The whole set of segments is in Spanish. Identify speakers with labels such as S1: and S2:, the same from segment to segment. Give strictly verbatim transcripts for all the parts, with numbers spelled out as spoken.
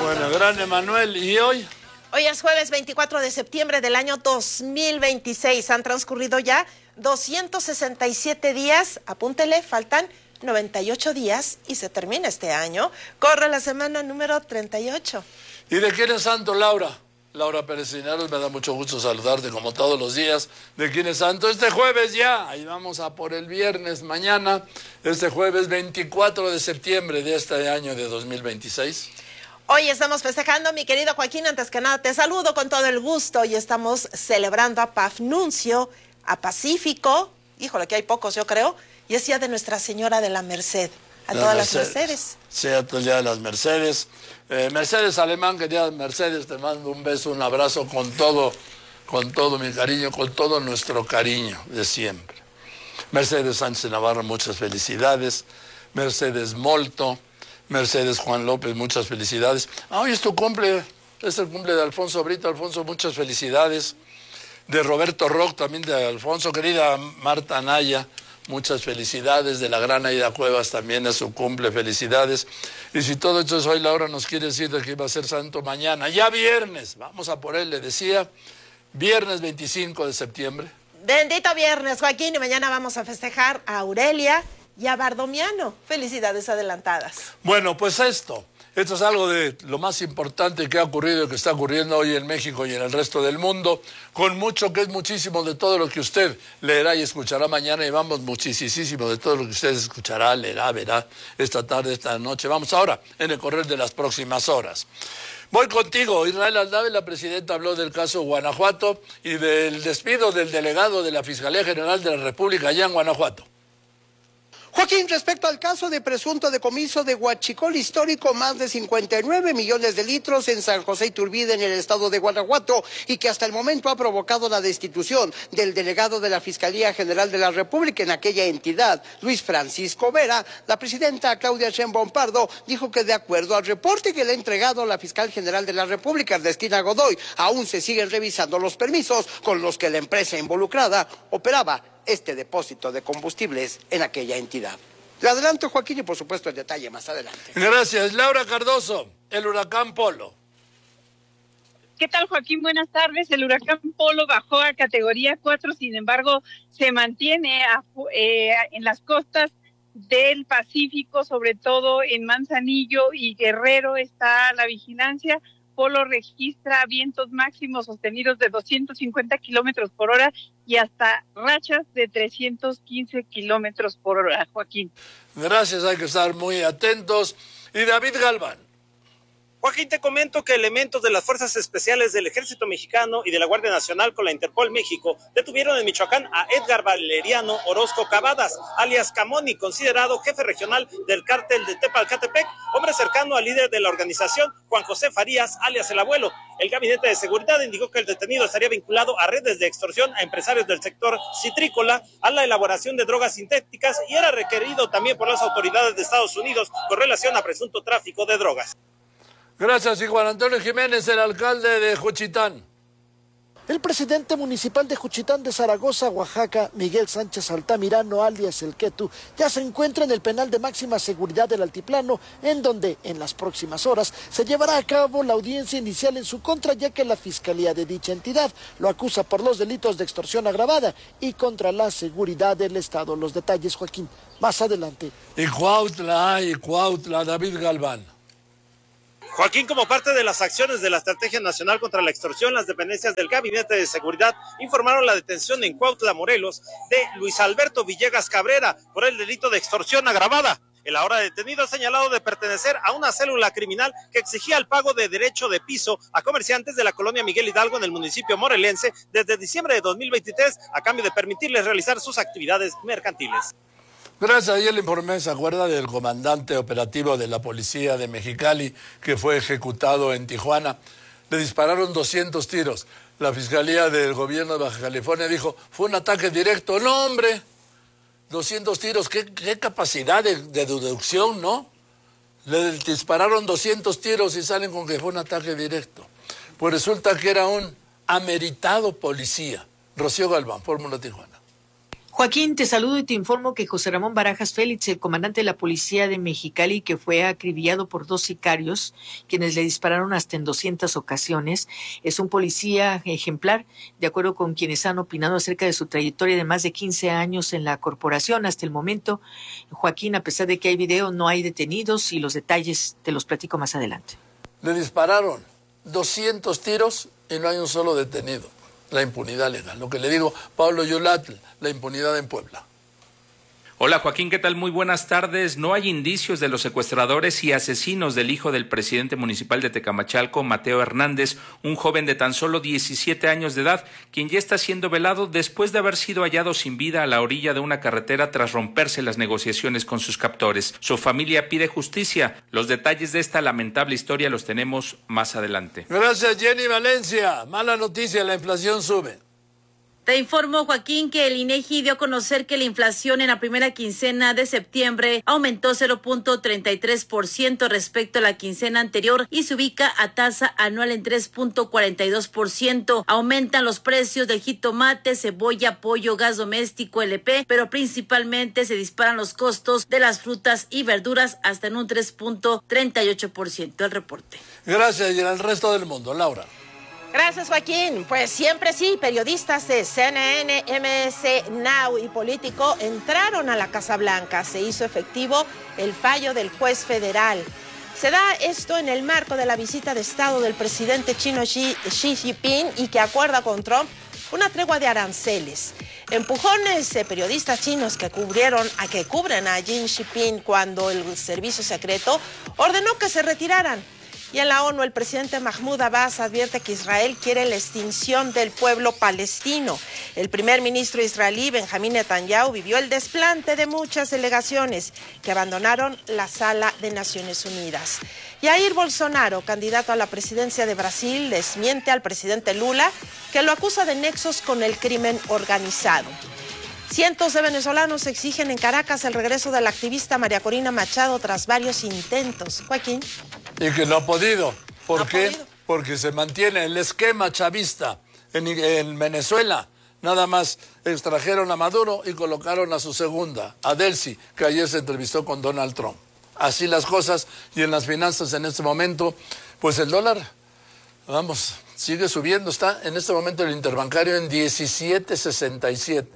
S1: Bueno, gran Emanuel, ¿y hoy?
S2: Hoy es jueves veinticuatro de septiembre del año dos mil veintiséis. Han transcurrido ya doscientos sesenta y siete días. Apúntele, faltan noventa y ocho días y se termina este año. Corre la semana número treinta y ocho.
S1: ¿Y de quién es santo, Laura? Laura Pérez Cisneros, me da mucho gusto saludarte como todos los días. ¿De quién es santo? Este jueves ya, ahí vamos a por el viernes, mañana, este jueves veinticuatro de septiembre de este año de dos mil veintiséis.
S2: Hoy estamos festejando, mi querido Joaquín, antes que nada te saludo con todo el gusto y estamos celebrando a Pafnuncio, a Pacífico, híjole que hay pocos yo creo, y es día de Nuestra Señora de la Merced, a
S1: La
S2: todas
S1: Mercedes.
S2: las Mercedes.
S1: Sí, a todo el día de las Mercedes. Eh, Mercedes Alemán, querida Mercedes, te mando un beso, un abrazo con todo, con todo mi cariño, con todo nuestro cariño de siempre. Mercedes Sánchez Navarro, muchas felicidades. Mercedes Molto. Mercedes Juan López, muchas felicidades. Ah, hoy es tu cumple, es el cumple de Alfonso Brito. Alfonso, muchas felicidades. De Roberto Rock, también de Alfonso. Querida Marta Anaya, muchas felicidades. De la gran Aida Cuevas, también es su cumple, felicidades. Y si todo esto es hoy, Laura nos quiere decir de que iba a ser santo mañana. Ya viernes, vamos a por él, le decía, viernes veinticinco de septiembre.
S2: Bendito viernes, Joaquín, y mañana vamos a festejar a Aurelia y a Bardomiano. Felicidades adelantadas.
S1: Bueno, pues esto, esto es algo de lo más importante que ha ocurrido y que está ocurriendo hoy en México y en el resto del mundo, con mucho que es muchísimo de todo lo que usted leerá y escuchará mañana, y vamos muchísimo de todo lo que usted escuchará, leerá, verá esta tarde, esta noche. Vamos ahora en el correr de las próximas horas. Voy contigo, Israel Aldave. La presidenta habló del caso Guanajuato y del despido del delegado de la Fiscalía General de la República allá en Guanajuato.
S3: Joaquín, respecto al caso de presunto decomiso de huachicol histórico, más de cincuenta y nueve millones de litros en San José Iturbide, en el estado de Guanajuato, y que hasta el momento ha provocado la destitución del delegado de la Fiscalía General de la República en aquella entidad, Luis Francisco Vera, la presidenta Claudia Sheinbaum Pardo dijo que de acuerdo al reporte que le ha entregado la fiscal general de la República, Ernestina Godoy, aún se siguen revisando los permisos con los que la empresa involucrada operaba este depósito de combustibles en aquella entidad. Le adelanto, Joaquín, y por supuesto el detalle más adelante.
S1: Gracias. Laura Cardoso, el huracán Polo.
S4: ¿Qué tal, Joaquín? Buenas tardes. El huracán Polo bajó a categoría cuatro, sin embargo, se mantiene a, eh, en las costas del Pacífico, sobre todo en Manzanillo y Guerrero está la vigilancia. Polo registra vientos máximos sostenidos de doscientos cincuenta kilómetros por hora y hasta rachas de trescientos quince kilómetros por hora, Joaquín.
S1: Gracias, hay que estar muy atentos. Y David Galván.
S5: Joaquín, te comento que elementos de las Fuerzas Especiales del Ejército Mexicano y de la Guardia Nacional con la Interpol México detuvieron en Michoacán a Edgar Valeriano Orozco Cavadas, alias Camoni, considerado jefe regional del cártel de Tepalcatepec, hombre cercano al líder de la organización, Juan José Farías, alias El Abuelo. El Gabinete de Seguridad indicó que el detenido estaría vinculado a redes de extorsión a empresarios del sector citrícola, a la elaboración de drogas sintéticas y era requerido también por las autoridades de Estados Unidos con relación a presunto tráfico de drogas.
S1: Gracias. Y Juan Antonio Jiménez, el alcalde de Juchitán.
S6: El presidente municipal de Juchitán de Zaragoza, Oaxaca, Miguel Sánchez Altamirano, alias El Quetu, ya se encuentra en el penal de máxima seguridad del Altiplano, en donde en las próximas horas se llevará a cabo la audiencia inicial en su contra, ya que la fiscalía de dicha entidad lo acusa por los delitos de extorsión agravada y contra la seguridad del Estado. Los detalles, Joaquín, más adelante.
S1: Y Cuautla, y Cuautla, David Galván.
S5: Joaquín, como parte de las acciones de la Estrategia Nacional contra la Extorsión, las dependencias del Gabinete de Seguridad informaron la detención en Cuautla, Morelos, de Luis Alberto Villegas Cabrera por el delito de extorsión agravada. El ahora detenido ha señalado de pertenecer a una célula criminal que exigía el pago de derecho de piso a comerciantes de la colonia Miguel Hidalgo en el municipio morelense desde diciembre de dos mil veintitrés a cambio de permitirles realizar sus actividades mercantiles.
S1: Gracias. Ayer le informé, ¿se acuerda del comandante operativo de la policía de Mexicali que fue ejecutado en Tijuana? Le dispararon doscientos tiros. La Fiscalía del Gobierno de Baja California dijo, fue un ataque directo. No, hombre, doscientos tiros, qué, qué capacidad de, de deducción, ¿no? Le dispararon doscientos tiros y salen con que fue un ataque directo. Pues resulta que era un ameritado policía. Rocío Galván, Fórmula Tijuana.
S7: Joaquín, te saludo y te informo que José Ramón Barajas Félix, el comandante de la policía de Mexicali, que fue acribillado por dos sicarios, quienes le dispararon hasta en doscientas ocasiones, es un policía ejemplar, de acuerdo con quienes han opinado acerca de su trayectoria de más de quince años en la corporación. Hasta el momento, Joaquín, a pesar de que hay video, no hay detenidos y los detalles te los platico más adelante.
S1: Le dispararon doscientos tiros y no hay un solo detenido. La impunidad legal. Lo que le digo, Pablo Yulatl, la impunidad en Puebla.
S8: Hola Joaquín, ¿qué tal? Muy buenas tardes. No hay indicios de los secuestradores y asesinos del hijo del presidente municipal de Tecamachalco, Mateo Hernández, un joven de tan solo diecisiete años de edad, quien ya está siendo velado después de haber sido hallado sin vida a la orilla de una carretera tras romperse las negociaciones con sus captores. Su familia pide justicia. Los detalles de esta lamentable historia los tenemos más adelante.
S1: Gracias, Jenny Valencia. Mala noticia, la inflación sube.
S9: Te informo, Joaquín, que el INEGI dio a conocer que la inflación en la primera quincena de septiembre aumentó cero punto treinta y tres por ciento respecto a la quincena anterior y se ubica a tasa anual en tres punto cuarenta y dos por ciento. Aumentan los precios del jitomate, cebolla, pollo, gas doméstico, L P, pero principalmente se disparan los costos de las frutas y verduras hasta en un tres punto treinta y ocho por ciento. El reporte.
S1: Gracias, y al resto del mundo, Laura.
S2: Gracias, Joaquín. Pues siempre sí, periodistas de C N N, M S Now y Político entraron a la Casa Blanca. Se hizo efectivo el fallo del juez federal. Se da esto en el marco de la visita de Estado del presidente chino Xi, Xi Jinping y que acuerda con Trump una tregua de aranceles. Empujones de periodistas chinos que cubrieron a que cubren a Xi Jinping cuando el servicio secreto ordenó que se retiraran. Y en la ONU, el presidente Mahmoud Abbas advierte que Israel quiere la extinción del pueblo palestino. El primer ministro israelí, Benjamín Netanyahu, vivió el desplante de muchas delegaciones que abandonaron la sala de Naciones Unidas. Jair Bolsonaro, candidato a la presidencia de Brasil, desmiente al presidente Lula, que lo acusa de nexos con el crimen organizado. Cientos de venezolanos exigen en Caracas el regreso de la activista María Corina Machado tras varios intentos. Joaquín.
S1: Y que no ha podido. ¿Por
S2: no
S1: qué?
S2: Podido.
S1: Porque se mantiene el esquema chavista en, en Venezuela. Nada más extrajeron a Maduro y colocaron a su segunda, a Delcy, que ayer se entrevistó con Donald Trump. Así las cosas, y en las finanzas en este momento, pues el dólar, vamos, sigue subiendo. Está en este momento el interbancario en diecisiete sesenta y siete.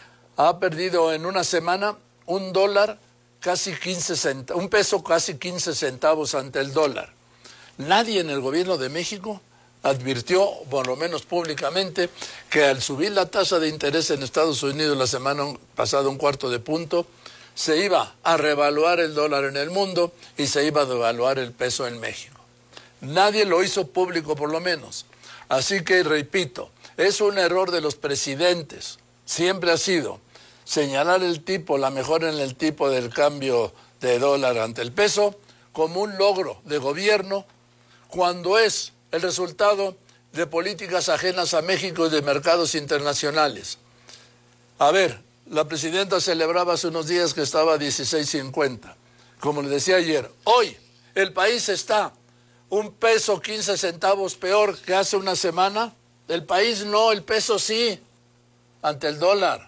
S1: Ha perdido en una semana un dólar casi quince centavos, un peso casi quince centavos ante el dólar. Nadie en el gobierno de México advirtió, por lo menos públicamente, que al subir la tasa de interés en Estados Unidos la semana pasada un cuarto de punto, se iba a revaluar el dólar en el mundo y se iba a devaluar el peso en México. Nadie lo hizo público, por lo menos. Así que, repito, es un error de los presidentes. Siempre ha sido señalar el tipo, la mejora en el tipo del cambio de dólar ante el peso, como un logro de gobierno, cuando es el resultado de políticas ajenas a México y de mercados internacionales. A ver, la presidenta celebraba hace unos días que estaba a dieciséis cincuenta. Como le decía ayer, hoy el país está un peso quince centavos peor que hace una semana. El país no, el peso sí, ante el dólar.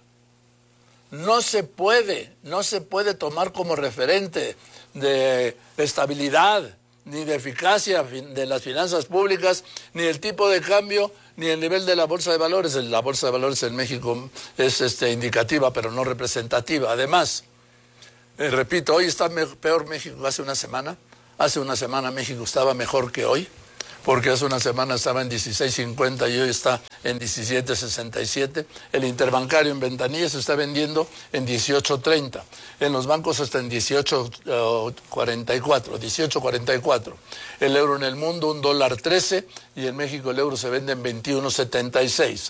S1: No se puede, no se puede tomar como referente de estabilidad ni de eficacia de las finanzas públicas, ni el tipo de cambio, ni el nivel de la bolsa de valores. La bolsa de valores en México es este, indicativa, pero no representativa. Además, eh, repito, hoy está peor México que hace una semana. Hace una semana México estaba mejor que hoy, porque hace una semana estaba en dieciséis cincuenta y hoy está en diecisiete sesenta y siete. El interbancario en ventanillas se está vendiendo en dieciocho treinta. En los bancos está en dieciocho cuarenta y cuatro, dieciocho cuarenta y cuatro. El euro en el mundo, un dólar trece, y en México el euro se vende en veintiuno setenta y seis.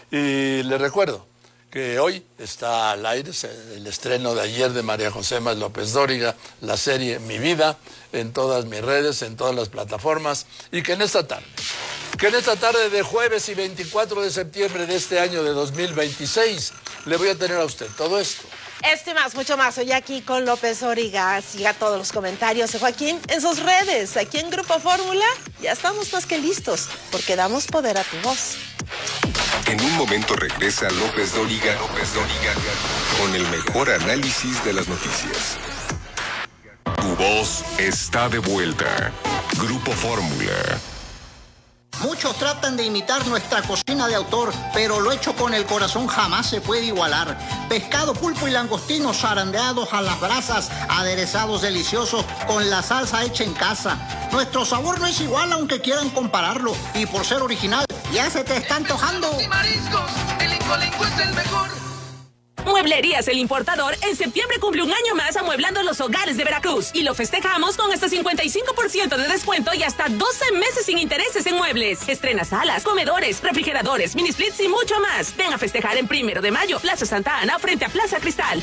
S1: Y le recuerdo que hoy está al aire el estreno de ayer de María José Más López Dóriga, la serie Mi Vida, en todas mis redes, en todas las plataformas, y que en esta tarde, que en esta tarde de jueves y veinticuatro de septiembre de este año de dos mil veintiséis, le voy a tener a usted todo esto.
S2: Este más, mucho más, hoy aquí con López Dóriga. Siga todos los comentarios de Joaquín en sus redes. Aquí en Grupo Fórmula ya estamos más que listos, porque damos poder a tu voz.
S10: En un momento regresa López Dóriga, López Dóriga, con el mejor análisis de las noticias. Tu voz está de vuelta. Grupo Fórmula.
S11: Muchos tratan de imitar nuestra cocina de autor, pero lo hecho con el corazón jamás se puede igualar. Pescado, pulpo y langostinos zarandeados a las brasas, aderezados deliciosos con la salsa hecha en casa. Nuestro sabor no es igual aunque quieran compararlo, y por ser original, ya se te está antojando.
S12: Y mariscos, el Incolinco es el mejor.
S13: Mueblerías El Importador en septiembre cumple un año más amueblando los hogares de Veracruz y lo festejamos con hasta cincuenta y cinco por ciento de descuento y hasta doce meses sin intereses en muebles. Estrena salas, comedores, refrigeradores, mini splits y mucho más. Ven a festejar en Primero de Mayo, Plaza Santa Ana, frente a Plaza Cristal.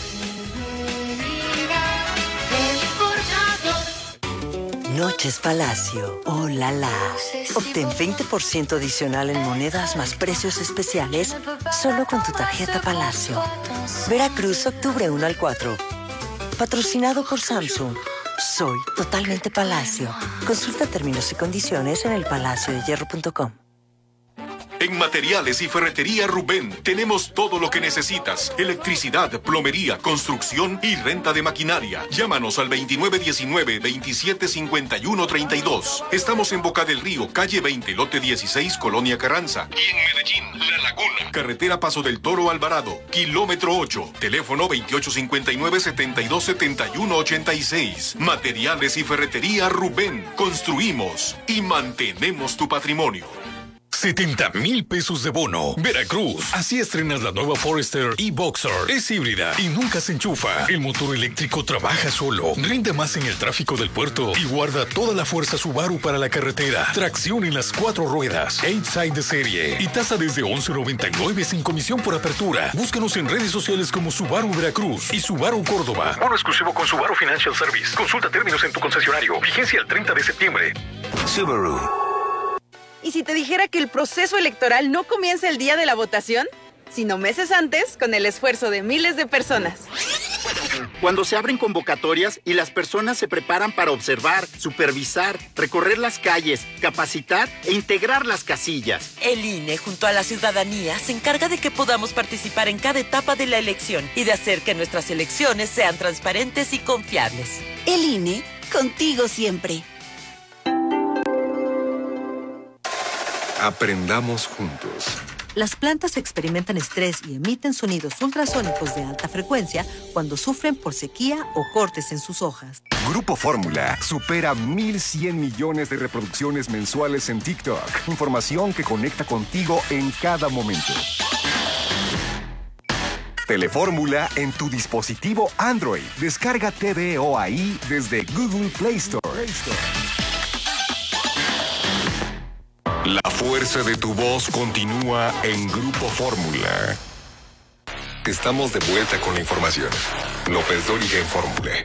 S14: Noches Palacio. ¡Oh, la la! Obtén veinte por ciento adicional en monedas más precios especiales solo con tu tarjeta Palacio. Veracruz, octubre uno al cuatro. Patrocinado por Samsung. Soy totalmente Palacio. Consulta términos y condiciones en el palacio de hierro punto com.
S15: En Materiales y Ferretería Rubén tenemos todo lo que necesitas. Electricidad, plomería, construcción y renta de maquinaria. Llámanos al veintinueve diecinueve, veintisiete cincuenta y uno treinta y dos. Estamos en Boca del Río, calle veinte, lote dieciséis, Colonia Carranza. Y en Medellín, La Laguna. Carretera Paso del Toro Alvarado, kilómetro ocho. Teléfono veintiocho cincuenta y nueve, setenta y dos, setenta y uno ochenta y seis. Materiales y Ferretería Rubén. Construimos y mantenemos tu patrimonio.
S16: setenta mil pesos de bono. Veracruz. Así estrenas la nueva Forester e-Boxer. Es híbrida y nunca se enchufa. El motor eléctrico trabaja solo. Rinde más en el tráfico del puerto y guarda toda la fuerza Subaru para la carretera. Tracción en las cuatro ruedas. eight side de serie. Y tasa desde once noventa y nueve sin comisión por apertura. Búscanos en redes sociales como Subaru Veracruz y Subaru Córdoba.
S17: Bono exclusivo con Subaru Financial Service. Consulta términos en tu concesionario. Vigencia el treinta de septiembre.
S16: Subaru.
S18: ¿Y si te dijera que el proceso electoral no comienza el día de la votación, sino meses antes, con el esfuerzo de miles de personas?
S19: Cuando se abren convocatorias y las personas se preparan para observar, supervisar, recorrer las calles, capacitar e integrar las casillas.
S20: El I N E, junto a la ciudadanía, se encarga de que podamos participar en cada etapa de la elección y de hacer que nuestras elecciones sean transparentes y confiables.
S21: El I N E, contigo siempre.
S10: Aprendamos juntos.
S22: Las plantas experimentan estrés y emiten sonidos ultrasónicos de alta frecuencia cuando sufren por sequía o cortes en sus hojas.
S10: Grupo Fórmula supera mil cien millones de reproducciones mensuales en TikTok. Información que conecta contigo en cada momento. Telefórmula en tu dispositivo Android. Descarga T V O ahí desde Google Play Store. Play Store.
S15: La fuerza de tu voz continúa en Grupo Fórmula.
S10: Estamos de vuelta con la información. López Dóriga en Fórmula.